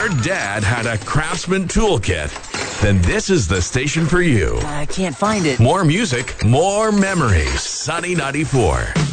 your dad had a Craftsman toolkit, then this is the station for you. I can't find it. More music, more memories. Sunny 94.